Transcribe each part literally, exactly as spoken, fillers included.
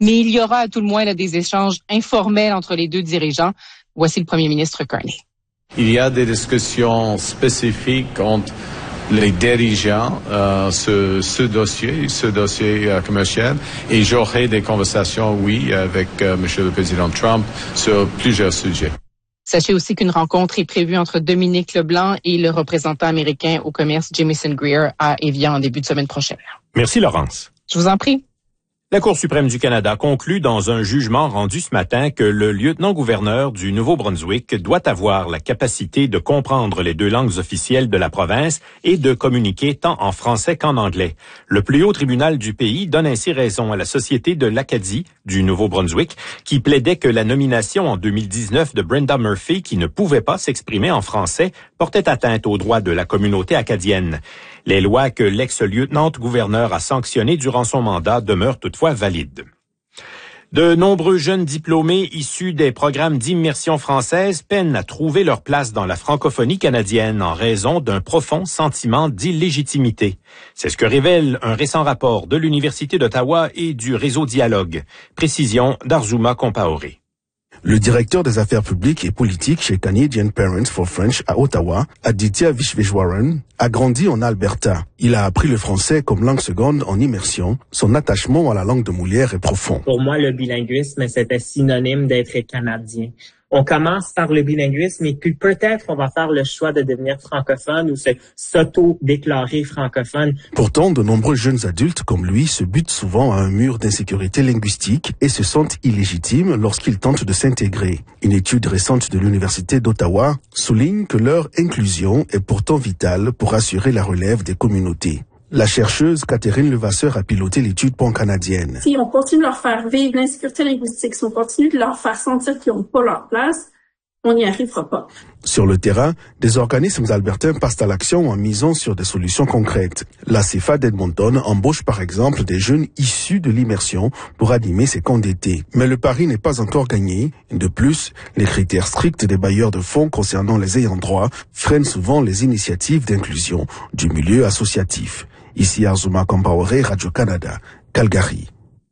mais il y aura à tout le moins là, des échanges informels entre les deux dirigeants. Voici le premier ministre Carney. Il y a des discussions spécifiques entre les dirigeants euh, sur ce dossier, ce dossier euh, commercial, et j'aurai des conversations, oui, avec euh, M. le Président Trump sur plusieurs sujets. Sachez aussi qu'une rencontre est prévue entre Dominique Leblanc et le représentant américain au commerce Jamieson Greer à Evian en début de semaine prochaine. Merci Laurence. Je vous en prie. La Cour suprême du Canada conclut dans un jugement rendu ce matin que le lieutenant-gouverneur du Nouveau-Brunswick doit avoir la capacité de comprendre les deux langues officielles de la province et de communiquer tant en français qu'en anglais. Le plus haut tribunal du pays donne ainsi raison à la Société de l'Acadie du Nouveau-Brunswick qui plaidait que la nomination en deux mille dix-neuf de Brenda Murphy, qui ne pouvait pas s'exprimer en français, portait atteinte aux droits de la communauté acadienne. Les lois que l'ex-lieutenant-gouverneur a sanctionnées durant son mandat demeurent toutefois valides. De nombreux jeunes diplômés issus des programmes d'immersion française peinent à trouver leur place dans la francophonie canadienne en raison d'un profond sentiment d'illégitimité. C'est ce que révèle un récent rapport de l'Université d'Ottawa et du réseau Dialogue. Précision d'Arjuma Compaoré. Le directeur des affaires publiques et politiques chez Canadian Parents for French à Ottawa, Aditya Vishveshwaran, a grandi en Alberta. Il a appris le français comme langue seconde en immersion. Son attachement à la langue de Molière est profond. Pour moi, le bilinguisme, c'était synonyme d'être canadien. On commence par le bilinguisme et puis peut-être on va faire le choix de devenir francophone ou s'auto-déclarer francophone. Pourtant, de nombreux jeunes adultes comme lui se butent souvent à un mur d'insécurité linguistique et se sentent illégitimes lorsqu'ils tentent de s'intégrer. Une étude récente de l'Université d'Ottawa souligne que leur inclusion est pourtant vitale pour assurer la relève des communautés. La chercheuse Catherine Levasseur a piloté l'étude pan-canadienne. Si on continue de leur faire vivre l'insécurité linguistique, si on continue de leur faire sentir qu'ils n'ont pas leur place, on n'y arrivera pas. Sur le terrain, des organismes albertains passent à l'action en misant sur des solutions concrètes. La C F A d'Edmonton embauche par exemple des jeunes issus de l'immersion pour animer ses camps d'été. Mais le pari n'est pas encore gagné. De plus, les critères stricts des bailleurs de fonds concernant les ayants droit freinent souvent les initiatives d'inclusion du milieu associatif. Ici Arjuma Compaoré, Radio-Canada, Calgary.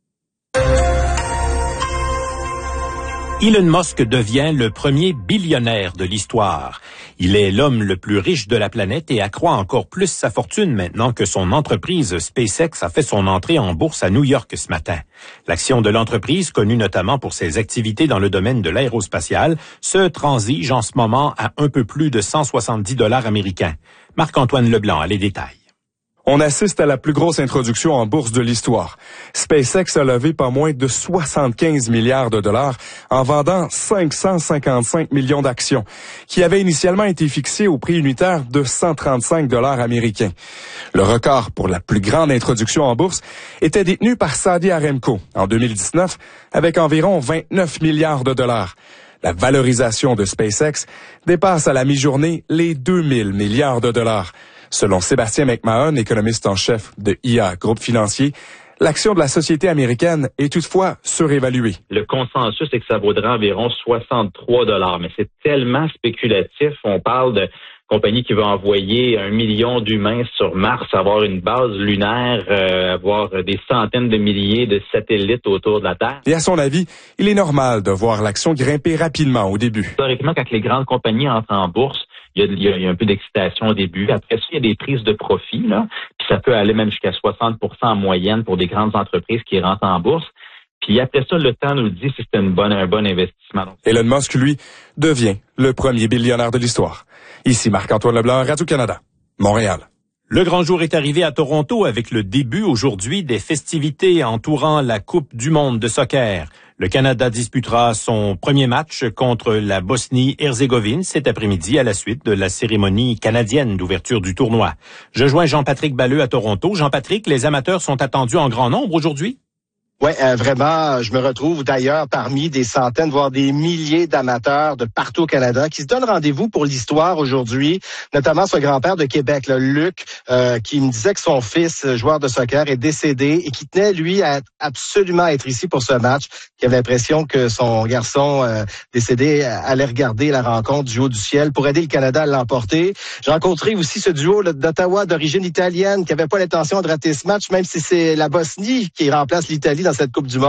Elon Musk devient le premier billionnaire de l'histoire. Il est l'homme le plus riche de la planète et accroît encore plus sa fortune maintenant que son entreprise SpaceX a fait son entrée en bourse à New York ce matin. L'action de l'entreprise, connue notamment pour ses activités dans le domaine de l'aérospatial, se transige en ce moment à un peu plus de cent soixante-dix dollars américains. Marc-Antoine Leblanc a les détails. On assiste à la plus grosse introduction en bourse de l'histoire. SpaceX a levé pas moins de soixante-quinze milliards de dollars en vendant cinq cent cinquante-cinq millions d'actions, qui avaient initialement été fixées au prix unitaire de cent trente-cinq dollars américains. Le record pour la plus grande introduction en bourse était détenu par Saudi Aramco en deux mille dix-neuf avec environ vingt-neuf milliards de dollars. La valorisation de SpaceX dépasse à la mi-journée les deux mille milliards de dollars. Selon Sébastien McMahon, économiste en chef de I A Groupe Financier, l'action de la société américaine est toutefois surévaluée. Le consensus est que ça vaudrait environ soixante-trois dollars, mais c'est tellement spéculatif. On parle de compagnie qui va envoyer un million d'humains sur Mars, avoir une base lunaire, euh, avoir des centaines de milliers de satellites autour de la Terre. Et à son avis, il est normal de voir l'action grimper rapidement au début. Historiquement, quand les grandes compagnies entrent en bourse, il y a, il y a, il y a un peu d'excitation au début. Après ça, il y a des prises de profit, là. Puis ça peut aller même jusqu'à soixante pour cent en moyenne pour des grandes entreprises qui rentrent en bourse. Puis après ça, le temps nous dit si c'est une bonne, un bon investissement. Donc, Elon Musk, lui, devient le premier billionnaire de l'histoire. Ici Marc-Antoine Leblanc, Radio-Canada, Montréal. Le grand jour est arrivé à Toronto avec le début aujourd'hui des festivités entourant la Coupe du monde de soccer. Le Canada disputera son premier match contre la Bosnie-Herzégovine cet après-midi à la suite de la cérémonie canadienne d'ouverture du tournoi. Je joins Jean-Patrick Balleux à Toronto. Jean-Patrick, les amateurs sont attendus en grand nombre aujourd'hui? Oui, euh, vraiment, je me retrouve d'ailleurs parmi des centaines, voire des milliers d'amateurs de partout au Canada qui se donnent rendez-vous pour l'histoire aujourd'hui, notamment son grand-père de Québec, là, Luc, euh, qui me disait que son fils, joueur de soccer, est décédé et qui tenait, lui, à absolument être ici pour ce match, qui avait l'impression que son garçon euh, décédé allait regarder la rencontre du haut du ciel pour aider le Canada à l'emporter. J'ai rencontré aussi ce duo là, d'Ottawa d'origine italienne qui avait pas l'intention de rater ce match, même si c'est la Bosnie qui remplace l'Italie dans cette Coupe du monde.